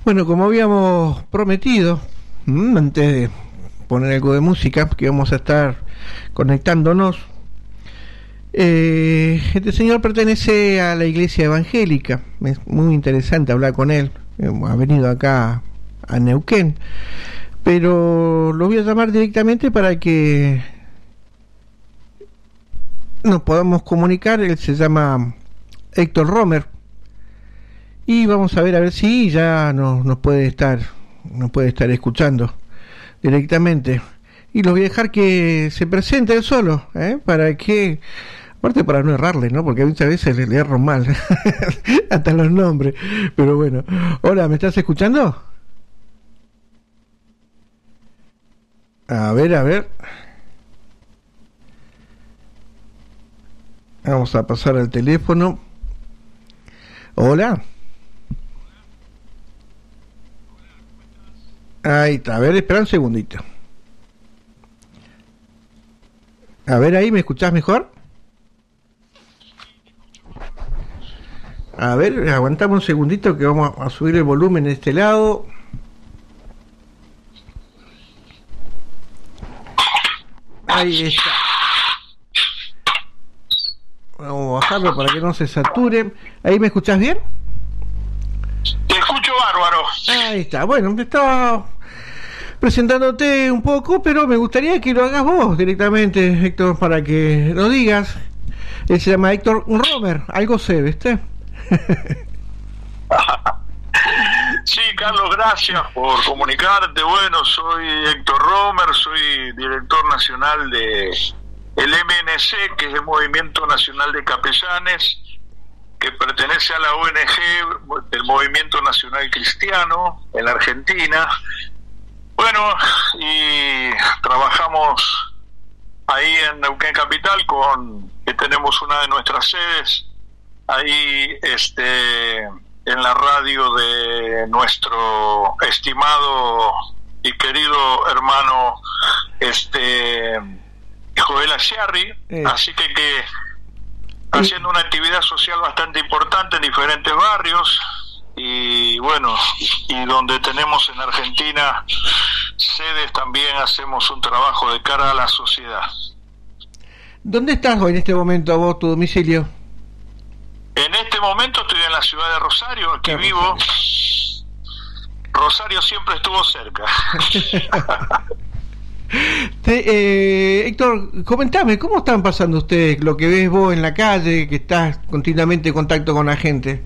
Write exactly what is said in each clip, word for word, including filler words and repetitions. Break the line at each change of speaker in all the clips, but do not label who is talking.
Bueno, como habíamos prometido, antes de poner algo de música, que vamos a estar conectándonos, eh, este señor pertenece a la iglesia evangélica. Es muy interesante hablar con él. Ha venido acá a Neuquén, pero lo voy a llamar directamente para que nos podamos comunicar. Él se llama Héctor Romer y vamos a ver a ver si ya nos, nos puede estar nos puede estar escuchando directamente, y lo voy a dejar que se presente él solo, ¿eh? Para que, aparte para no errarle, ¿no? Porque muchas veces le, le erro mal hasta los nombres, pero bueno. Hola, ¿me estás escuchando? A ver, a ver. Vamos a pasar al teléfono. Hola. Ahí está. A ver, espera un segundito. A ver, ahí, ¿me escuchás mejor? A ver, aguantamos un segundito que vamos a subir el volumen de este lado. Ahí está. Vamos a bajarlo para que no se sature. ¿Ahí me escuchás bien?
Te escucho bárbaro.
Ahí está. Bueno, me estaba presentándote un poco, pero me gustaría que lo hagas vos directamente, Héctor, para que lo digas. Él se llama Héctor Romer. Algo sé, ¿viste?
Sí, Carlos, gracias por comunicarte. Bueno, soy Héctor Romer, soy director nacional de el M N C, que es el Movimiento Nacional de Capellanes, que pertenece a la O N G, el Movimiento Nacional Cristiano, en la Argentina. Bueno, y trabajamos ahí en Neuquén Capital, con que tenemos una de nuestras sedes ahí este en la radio de nuestro estimado y querido hermano este Joel Asciarri, eh. así que, que haciendo una actividad social bastante importante en diferentes barrios, y bueno, y donde tenemos en Argentina sedes, también hacemos un trabajo de cara a la sociedad.
¿Dónde estás hoy en este momento vos, tu domicilio?
En este momento estoy en la ciudad de Rosario, aquí ¿Qué vivo. Rosario? Rosario siempre estuvo cerca.
Te, eh, Héctor, comentame, ¿cómo están pasando ustedes lo que ves vos en la calle, que estás continuamente en contacto con la gente?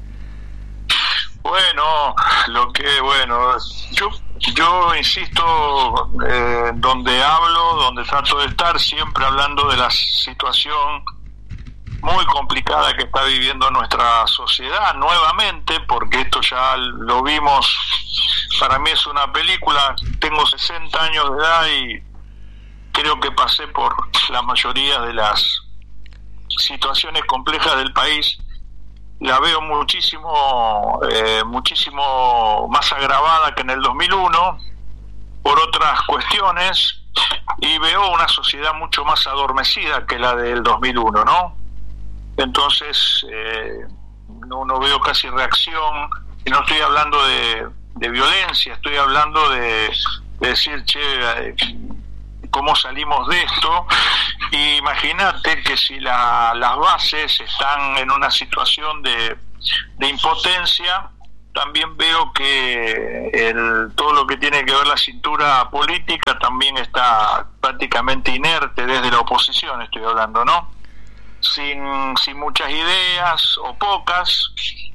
Bueno, lo que, bueno, yo, yo insisto, eh, donde hablo, donde trato de estar, siempre hablando de la situación muy complicada que está viviendo nuestra sociedad nuevamente, porque esto ya lo vimos, para mí es una película. Tengo sesenta años de edad y creo que pasé por la mayoría de las situaciones complejas del país. La veo muchísimo eh, muchísimo más agravada que en el dos mil uno por otras cuestiones, y veo una sociedad mucho más adormecida que la del dos mil uno, ¿no? Entonces eh, no, no veo casi reacción, y no estoy hablando de, de violencia, estoy hablando de, de decir, che, eh, ¿cómo salimos de esto? Y imagínate que si la, las bases están en una situación de, de impotencia, también veo que el, todo lo que tiene que ver la cintura política también está prácticamente inerte, desde la oposición estoy hablando, ¿no? Sin, sin muchas ideas o pocas,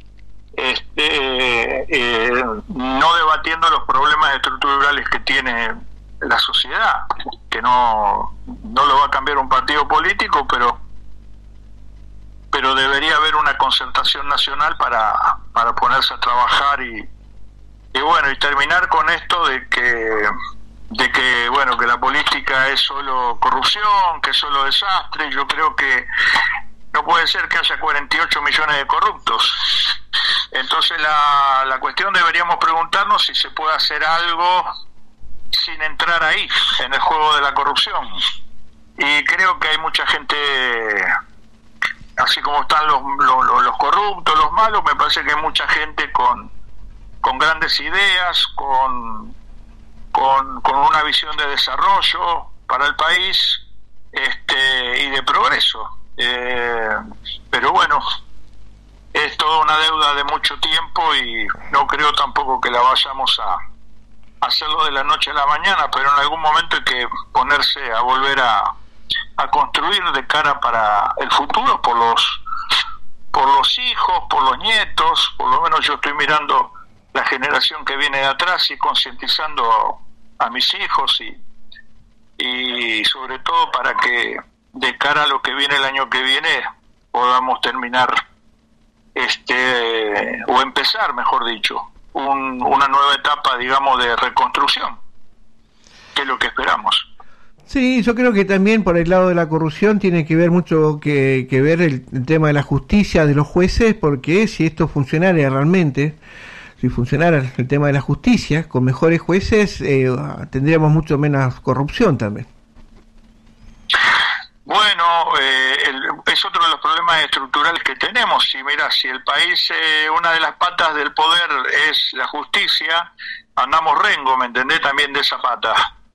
este, eh, no debatiendo los problemas estructurales que tiene la sociedad, que no no lo va a cambiar un partido político, pero pero debería haber una concertación nacional para para ponerse a trabajar y y bueno, y terminar con esto de que de que bueno, que la política es solo corrupción, que es solo desastre. Yo creo que no puede ser que haya cuarenta y ocho millones de corruptos. Entonces la la cuestión, deberíamos preguntarnos si se puede hacer algo sin entrar ahí, en el juego de la corrupción. Y creo que hay mucha gente, así como están los, los, los corruptos, los malos, me parece que hay mucha gente con con grandes ideas, con, con, con una visión de desarrollo para el país este, y de progreso. Eh, pero bueno, es toda una deuda de mucho tiempo y no creo tampoco que la vayamos a hacerlo de la noche a la mañana, pero en algún momento hay que ponerse a volver a, a construir de cara para el futuro por los por los hijos, por los nietos. Por lo menos yo estoy mirando la generación que viene de atrás y concientizando a, a mis hijos y, y sobre todo para que de cara a lo que viene el año que viene podamos terminar este o empezar, mejor dicho, un, una nueva etapa, digamos, de reconstrucción, que es lo que esperamos.
Sí, yo creo que también por el lado de la corrupción tiene que ver mucho que, que ver el, el tema de la justicia, de los jueces, porque si esto funcionara realmente, si funcionara el tema de la justicia, con mejores jueces, eh, tendríamos mucho menos corrupción también.
Bueno, eh, el, es otro de los problemas estructurales que tenemos. Si mira, si el país, eh, una de las patas del poder es la justicia, andamos rengo, ¿me entendés? También de esa pata.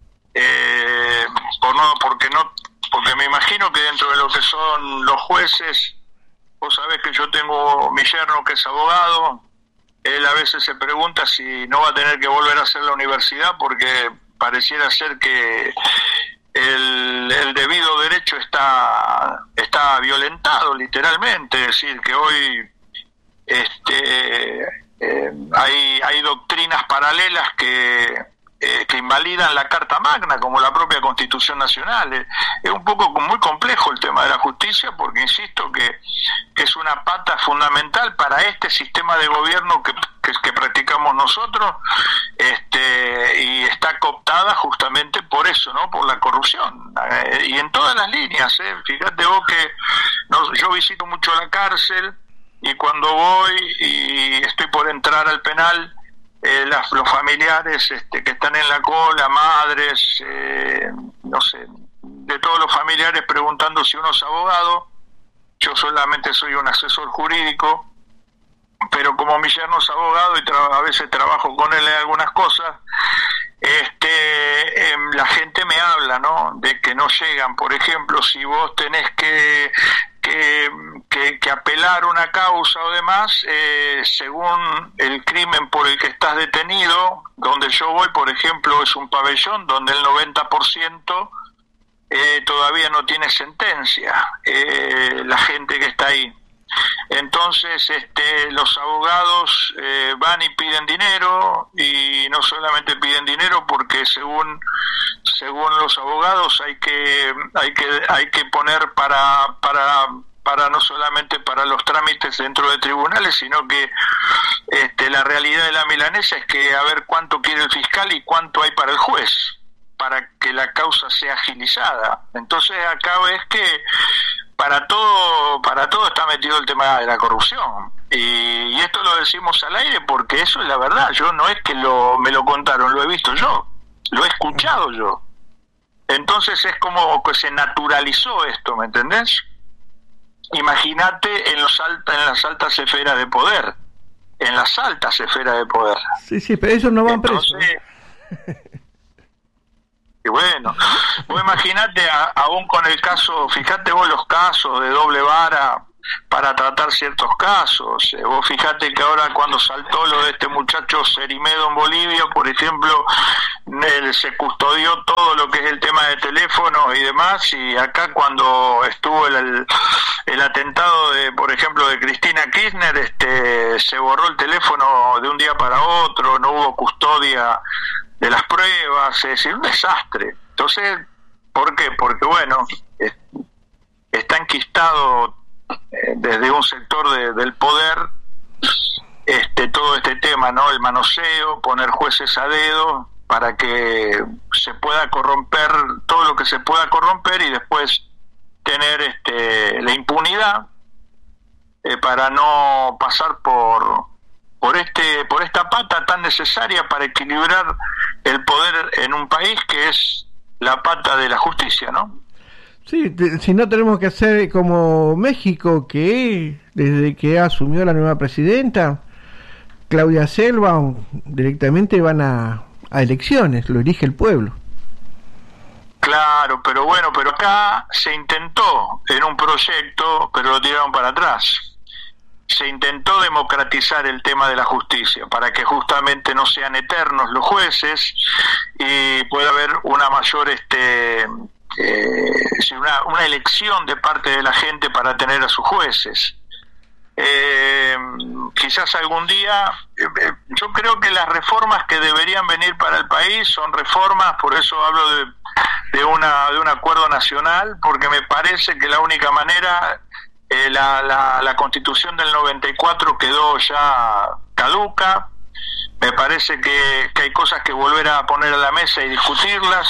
Eh, por no, porque no, porque me imagino que dentro de lo que son los jueces, vos sabés que yo tengo mi yerno que es abogado, él a veces se pregunta si no va a tener que volver a hacer la universidad porque pareciera ser que El, el debido derecho está está violentado literalmente, es decir, que hoy este eh, hay hay doctrinas paralelas que eh, que invalidan la Carta Magna, como la propia Constitución Nacional. Es, es un poco muy complejo el tema de la justicia, porque insisto que, que es una pata fundamental para este sistema de gobierno que, que, que practicamos nosotros, este y está cooptada justamente por eso, ¿no? Por la corrupción, eh, y en todas las líneas, ¿eh? Fíjate vos que no, yo visito mucho la cárcel y cuando voy y estoy por entrar al penal, Eh, las, los familiares este, que están en la cola, madres, eh, no sé, de todos los familiares preguntando si uno es abogado. Yo solamente soy un asesor jurídico, pero como mi yerno es abogado y tra- a veces trabajo con él en algunas cosas, este eh, la gente me habla, ¿no?, de que no llegan. Por ejemplo, si vos tenés que Que, que, que apelar una causa o demás, eh, según el crimen por el que estás detenido, donde yo voy, por ejemplo, es un pabellón donde el noventa por ciento eh, todavía no tiene sentencia, eh, la gente que está ahí. Entonces este, los abogados eh, van y piden dinero, y no solamente piden dinero porque según según los abogados hay que hay que hay que poner para para para no solamente para los trámites dentro de tribunales, sino que este, la realidad de la milanesa es que a ver cuánto quiere el fiscal y cuánto hay para el juez, para que la causa sea agilizada. Entonces acá ves que para todo para todo está metido el tema de la corrupción, y, y esto lo decimos al aire porque eso es la verdad. Yo no es que lo me lo contaron, lo he visto yo, lo he escuchado yo. Entonces es como que se naturalizó esto, ¿me entendés? Imagínate en los alta, en las altas esferas de poder, en las altas esferas de poder.
Sí, sí, pero ellos no van presos.
Y bueno, vos imaginate a, aún con el caso, fíjate vos los casos de doble vara para tratar ciertos casos. Eh, vos fíjate que ahora cuando saltó lo de este muchacho Cerimedo en Bolivia, por ejemplo, él se custodió todo lo que es el tema de teléfono y demás, y acá cuando estuvo el, el, el atentado de, por ejemplo, de Cristina Kirchner, este, se borró el teléfono de un día para otro, no hubo custodia de las pruebas, es decir, un desastre. Entonces, ¿por qué? Porque bueno, es, está enquistado eh, desde un sector de, del poder este todo este tema, ¿no? El manoseo, poner jueces a dedo para que se pueda corromper todo lo que se pueda corromper y después tener este la impunidad eh, para no pasar por por este por esta pata tan necesaria para equilibrar el poder en un país, que es la pata de la justicia, ¿no?
Sí, te, si no tenemos que hacer como México, que desde que asumió la nueva presidenta Claudia Sheinbaum directamente van a, a elecciones, lo elige el pueblo.
Claro, pero bueno, pero acá se intentó en un proyecto, pero lo tiraron para atrás. Se intentó democratizar el tema de la justicia para que justamente no sean eternos los jueces y pueda haber una mayor este eh, una, una elección de parte de la gente para tener a sus jueces. Eh, quizás algún día, eh, yo creo que las reformas que deberían venir para el país son reformas, por eso hablo de, de una de un acuerdo nacional, porque me parece que la única manera, eh, la, la, la Constitución del noventa y cuatro quedó ya caduca. Me parece que, que hay cosas que volver a poner a la mesa y discutirlas.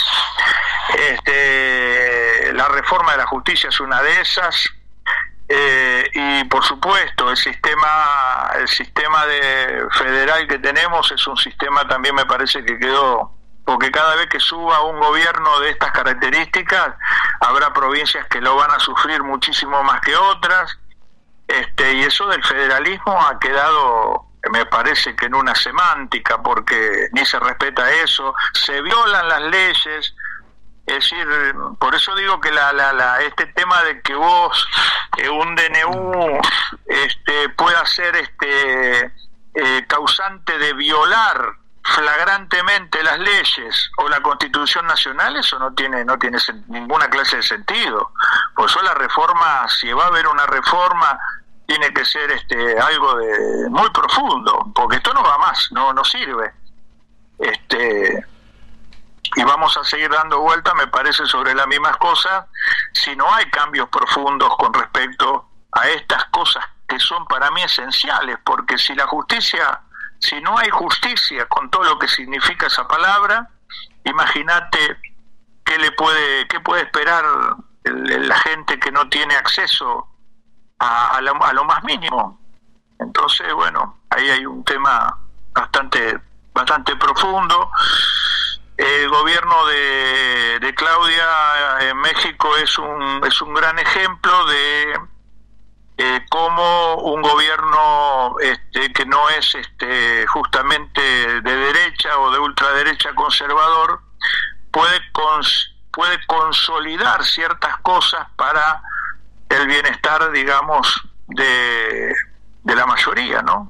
Este, la reforma de la justicia es una de esas. Eh, y por supuesto el sistema el sistema de federal que tenemos es un sistema también, me parece que quedó, porque cada vez que suba un gobierno de estas características habrá provincias que lo van a sufrir muchísimo más que otras, este y eso del federalismo ha quedado, me parece que en una semántica, porque ni se respeta eso, se violan las leyes. Es decir, por eso digo que la, la, la, este tema de que vos, eh, un D N U, este, pueda ser este, eh, causante de violar flagrantemente las leyes o la Constitución Nacional, eso no tiene no tiene ninguna clase de sentido. Por eso la reforma, si va a haber una reforma, tiene que ser este algo de muy profundo, porque esto no va más, no no sirve. Este y vamos a seguir dando vueltas, me parece, sobre las mismas cosas si no hay cambios profundos con respecto a estas cosas que son para mí esenciales, porque si la justicia, si no hay justicia con todo lo que significa esa palabra, imagínate qué le puede qué puede esperar el, la gente que no tiene acceso a, a, lo, a lo más mínimo. Entonces, bueno, ahí hay un tema bastante bastante profundo. El gobierno de, de Claudia en México es un es un gran ejemplo de eh, cómo un gobierno este, que no es este, justamente de derecha o de ultraderecha conservador puede cons, puede consolidar ciertas cosas para el bienestar, digamos, de, de la mayoría, ¿no?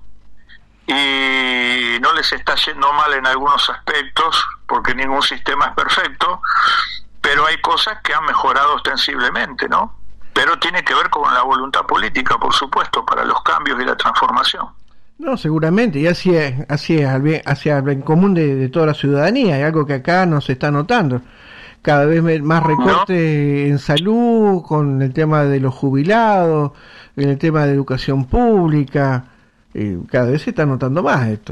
Y no les está yendo mal en algunos aspectos, porque ningún sistema es perfecto, pero hay cosas que han mejorado ostensiblemente, ¿no? Pero tiene que ver con la voluntad política, por supuesto, para los cambios y la transformación.
No, seguramente, y así es, así es, hacia el bien común de, de toda la ciudadanía, es algo que acá no se está notando. Cada vez más recorte ¿No? en salud, con el tema de los jubilados, en el tema de educación pública. Y cada vez se está notando más esto.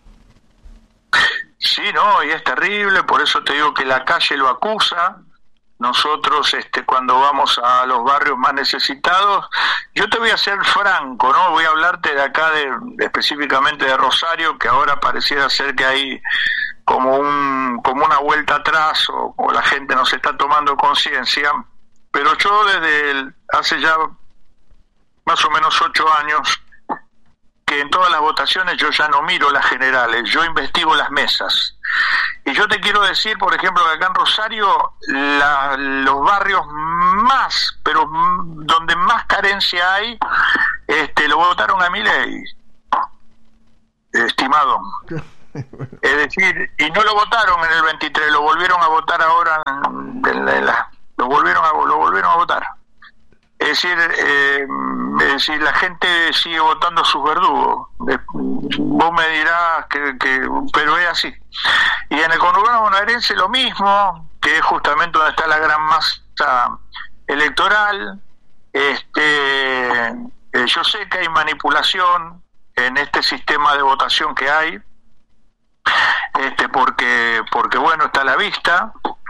Sí, no, y es terrible, por eso te digo que la calle lo acusa. Nosotros, este, cuando vamos a los barrios más necesitados, yo te voy a ser franco, ¿no? Voy a hablarte de acá, de, de específicamente de Rosario, que ahora pareciera ser que hay como un como una vuelta atrás, o, o la gente no se está tomando conciencia. Pero yo desde el, hace ya más o menos ocho años, que en todas las votaciones yo ya no miro las generales, yo investigo las mesas. Y yo te quiero decir, por ejemplo, que acá en Rosario, la, los barrios más, pero donde más carencia hay, este, lo votaron a Milei, estimado. Es decir, y no lo votaron en el veintitrés, lo volvieron a votar ahora, en, en la, en la, lo volvieron a lo volvieron a votar. Es decir, eh, es decir, la gente sigue votando a sus verdugos. Vos me dirás que, que, pero es así. Y en el conurbano bonaerense lo mismo, que es justamente donde está la gran masa electoral. Este, eh, yo sé que hay manipulación en este sistema de votación que hay, este, porque, porque bueno, está a la vista.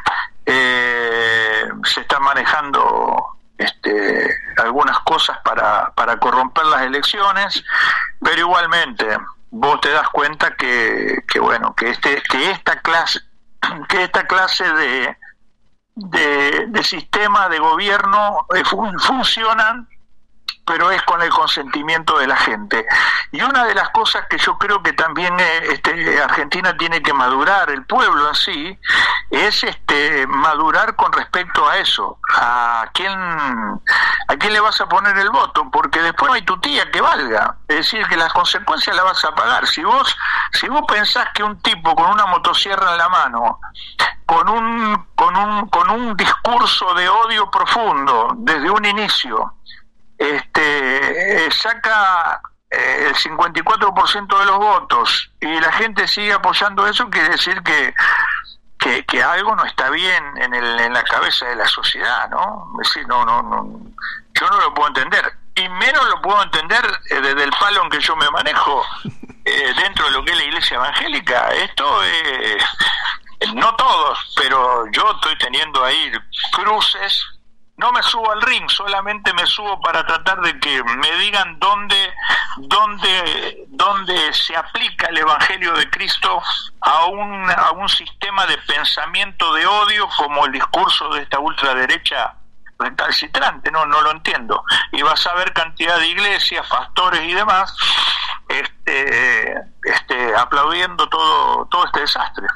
Eh, se están manejando Este, algunas cosas para, para corromper las elecciones, pero igualmente vos te das cuenta que, que bueno, que este, que esta clase, que esta clase de, de, de sistema de gobierno eh, fun, funcionan pero es con el consentimiento de la gente. Y una de las cosas que yo creo que también eh, este, Argentina tiene que madurar, el pueblo en sí, es este madurar con respecto a eso, a quién a quién le vas a poner el voto, porque después no hay tu tía que valga, es decir, que las consecuencias las vas a pagar. Si vos si vos pensás que un tipo con una motosierra en la mano, con un con un con un discurso de odio profundo desde un inicio, este eh, saca eh, el cincuenta y cuatro por ciento de los votos y la gente sigue apoyando eso, quiere decir que que, que algo no está bien en el en la cabeza de la sociedad, ¿no? Es decir, no no no yo no lo puedo entender, y menos lo puedo entender eh, desde el palo en que yo me manejo eh, dentro de lo que es la iglesia evangélica. Esto eh, no todos, pero yo estoy teniendo ahí cruces. No me subo al ring, solamente me subo para tratar de que me digan dónde, dónde, dónde se aplica el Evangelio de Cristo a un, a un sistema de pensamiento de odio como el discurso de esta ultraderecha recalcitrante. No, no lo entiendo. Y vas a ver cantidad de iglesias, pastores y demás, este, este, aplaudiendo todo, todo este desastre.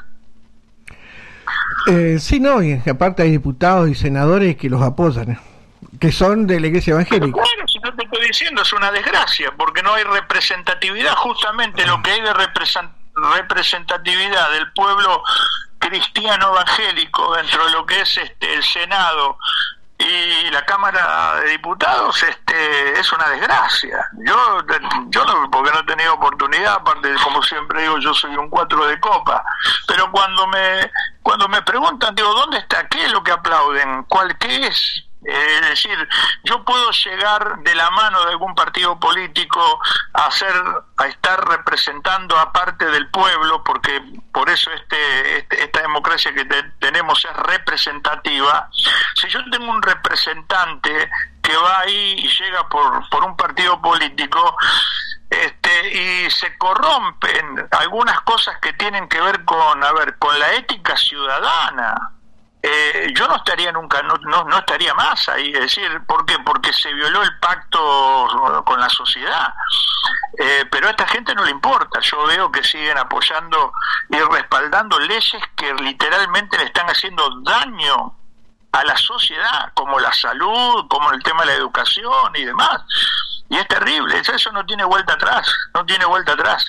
Eh, sí, no, y aparte hay diputados y senadores que los apoyan, que son de la iglesia evangélica.
Pero claro, si no te estoy diciendo, es una desgracia, porque no hay representatividad. Justamente lo que hay de representatividad del pueblo cristiano evangélico dentro de lo que es este el Senado y la Cámara de Diputados, este es una desgracia. Yo yo no, porque no he tenido oportunidad, aparte, como siempre digo, yo soy un cuatro de copa, pero cuando me cuando me preguntan, digo, ¿dónde está? ¿Qué es lo que aplauden? ¿Cuál qué es? Eh, es decir, yo puedo llegar de la mano de algún partido político a hacer, a estar representando a parte del pueblo, porque por eso este, este esta democracia que te, tenemos es representativa. Si yo tengo un representante que va ahí y llega por por un partido político, este y se corrompen algunas cosas que tienen que ver con, a ver, con la ética ciudadana, Eh, yo no estaría nunca, no, no no estaría más ahí. Es decir, ¿por qué? Porque se violó el pacto con la sociedad. Eh, pero a esta gente no le importa. Yo veo que siguen apoyando y respaldando leyes que literalmente le están haciendo daño a la sociedad, como la salud, como el tema de la educación y demás. Y es terrible. Eso, eso no tiene vuelta atrás, no tiene vuelta atrás.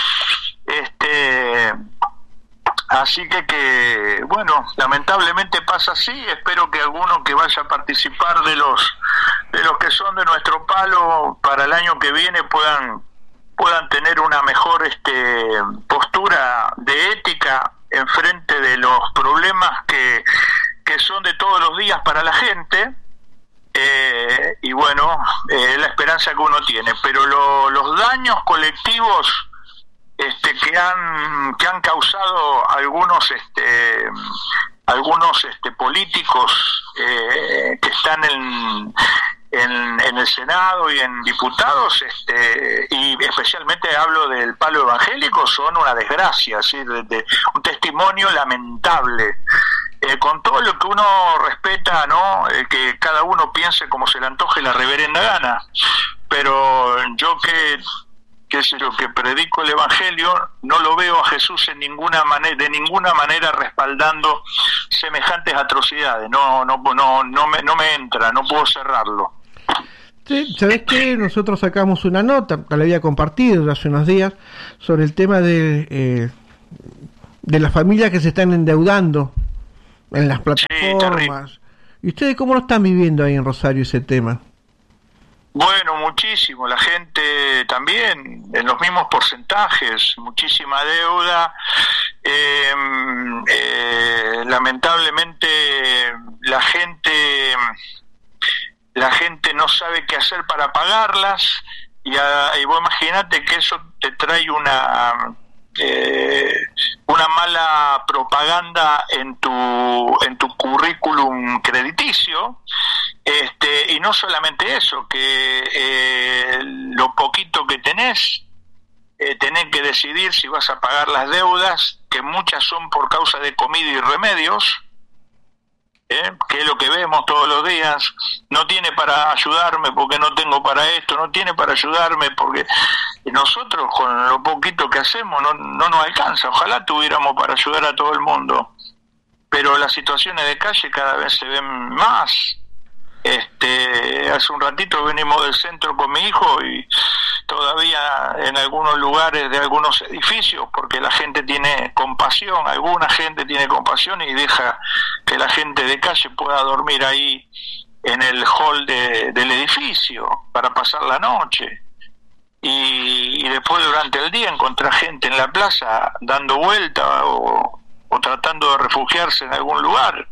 Este... Así que, que, bueno, lamentablemente pasa así. Espero que alguno que vaya a participar de los de los que son de nuestro palo para el año que viene puedan puedan tener una mejor este postura de ética en frente de los problemas que, que son de todos los días para la gente. Eh, y bueno, es eh, la esperanza que uno tiene. Pero lo, los daños colectivos este que han que han causado algunos este algunos este políticos eh, que están en, en en el Senado y en diputados, este y especialmente hablo del palo evangélico, son una desgracia, ¿sí? de, de, un testimonio lamentable, eh, con todo lo que uno respeta, ¿no? Eh, que cada uno piense como se le antoje la reverenda gana, pero yo que qué sé yo, que predico el Evangelio, no lo veo a Jesús en ninguna manera, de ninguna manera respaldando semejantes atrocidades. No, no, no, no me, no me entra, no puedo cerrarlo.
Sí, ¿sabés qué? Nosotros sacamos una nota, la había compartido hace unos días, sobre el tema de eh, de las familias que se están endeudando en las plataformas. Sí, ¿y ustedes cómo lo están viviendo ahí en Rosario ese tema?
Bueno, muchísimo, la gente también, en los mismos porcentajes, muchísima deuda, eh, eh, lamentablemente la gente, la gente no sabe qué hacer para pagarlas, y, a, y vos imaginate que eso te trae una eh, una mala propaganda en tu en tu currículum crediticio. Este, y no solamente eso, que eh, lo poquito que tenés, eh, tenés que decidir si vas a pagar las deudas, que muchas son por causa de comida y remedios, ¿eh? Que es lo que vemos todos los días. No tiene para ayudarme porque no tengo para esto, no tiene para ayudarme porque nosotros con lo poquito que hacemos no, no nos alcanza. Ojalá tuviéramos para ayudar a todo el mundo, pero las situaciones de calle cada vez se ven más. Este, hace un ratito venimos del centro con mi hijo y todavía en algunos lugares de algunos edificios, porque la gente tiene compasión, alguna gente tiene compasión y deja que la gente de calle pueda dormir ahí en el hall de, del edificio para pasar la noche. Y, y después durante el día encontrar gente en la plaza dando vuelta o, o tratando de refugiarse en algún lugar.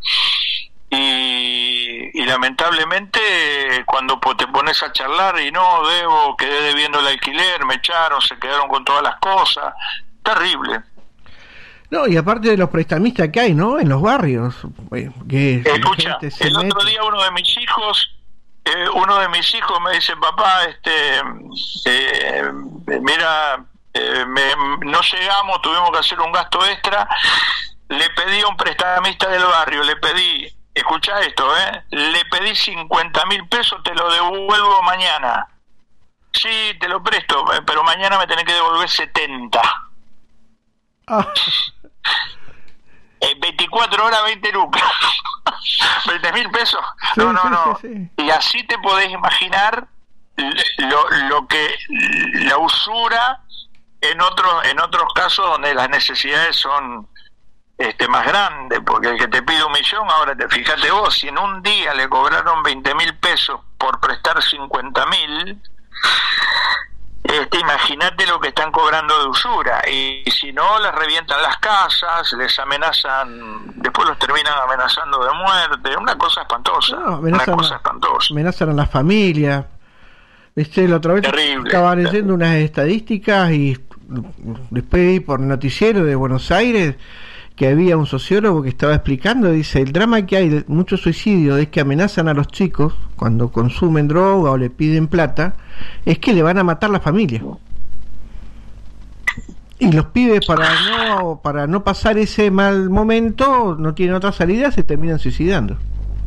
Y, y lamentablemente cuando te pones a charlar y no, debo, quedé debiendo el alquiler, me echaron, se quedaron con todas las cosas, terrible.
No, y aparte de los prestamistas que hay, ¿no? En los barrios. Que
Escucha, el mete. Otro día uno de mis hijos, eh, uno de mis hijos me dice, papá, este, eh, mira, eh, me, no llegamos, tuvimos que hacer un gasto extra, le pedí a un prestamista del barrio, le pedí, escuchá esto, ¿eh? Le pedí cincuenta mil pesos, te lo devuelvo mañana. Sí, te lo presto, pero mañana me tenés que devolver setenta. Ah. Eh, veinticuatro horas, veinte lucas. veinte mil pesos. Sí, no, no, sí, no. Sí, sí. Y así te podés imaginar lo, lo que la usura en otros en otros casos donde las necesidades son este más grande, porque el que te pide un millón, ahora te fíjate vos, si en un día le cobraron veinte mil pesos por prestar cincuenta mil, este, imagínate lo que están cobrando de usura, y, y si no, les revientan las casas, les amenazan, después los terminan amenazando de muerte, una cosa espantosa, no, una cosa
a,
espantosa.
Amenazan a la familia, viste, la otra vez
terrible,
estaban leyendo unas estadísticas y después vi por noticiero de Buenos Aires que había un sociólogo que estaba explicando, dice, el drama que hay de muchos suicidios es que amenazan a los chicos cuando consumen droga o le piden plata, es que le van a matar la familia. Y los pibes para no para no pasar ese mal momento, no tienen otra salida, se terminan suicidando.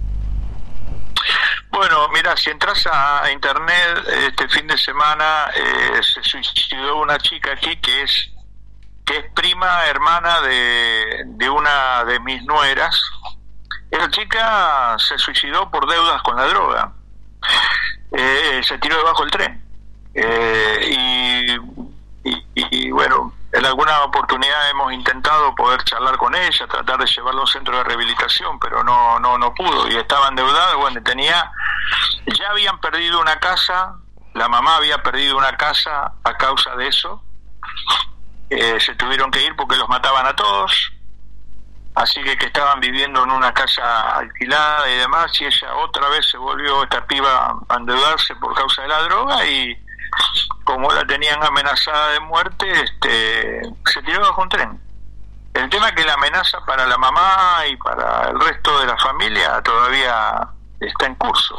Bueno, mira, si entras a internet este fin de semana, eh, se suicidó una chica aquí que es que es prima hermana de, de una de mis nueras. Esa chica se suicidó por deudas con la droga. Eh, se tiró debajo del tren. Eh, y, y, y bueno, en alguna oportunidad hemos intentado poder charlar con ella, tratar de llevarla a un centro de rehabilitación, pero no no no pudo, y estaba endeudada. Bueno, tenía, ya habían perdido una casa, la mamá había perdido una casa a causa de eso. Eh, se tuvieron que ir porque los mataban a todos, así que que estaban viviendo en una casa alquilada y demás, y ella otra vez se volvió, esta piba, a endeudarse por causa de la droga, y como la tenían amenazada de muerte, este se tiró bajo un tren. El tema es que la amenaza para la mamá y para el resto de la familia todavía está en curso,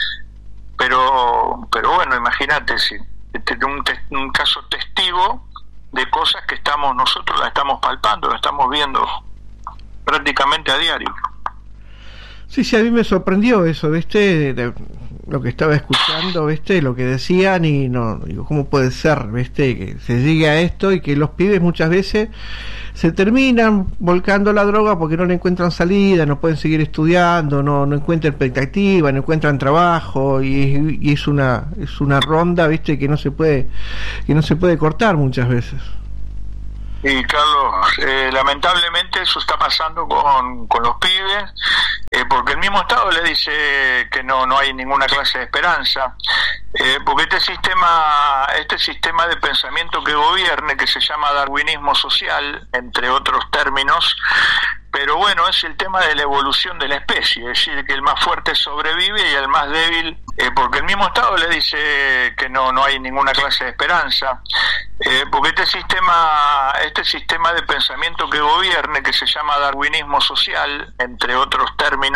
pero pero bueno, imagínate, si este, un, un caso testigo de cosas que estamos nosotros la estamos palpando, la estamos viendo prácticamente a diario.
Sí, sí, a mí me sorprendió eso, ¿viste? De lo que estaba escuchando, ¿viste? Lo que decían, y no, digo, ¿cómo puede ser, ¿viste? Que se llegue a esto y que los pibes muchas veces se terminan volcando la droga porque no le encuentran salida, no pueden seguir estudiando, no no encuentran expectativa, no encuentran trabajo, y, y es una es una ronda, ¿viste? Que no se puede que no se puede cortar muchas veces.
Y Carlos, eh, lamentablemente eso está pasando con, con los pibes, eh, porque el mismo Estado le dice que no no hay ninguna clase de esperanza, eh, porque este sistema este sistema de pensamiento que gobierne, que se llama darwinismo social, entre otros términos, pero bueno, es el tema de la evolución de la especie, es decir, que el más fuerte sobrevive y el más débil, eh, porque el mismo Estado le dice que no no hay ninguna clase de esperanza, eh, porque este sistema este sistema de pensamiento que gobierne, que se llama darwinismo social, entre otros términos,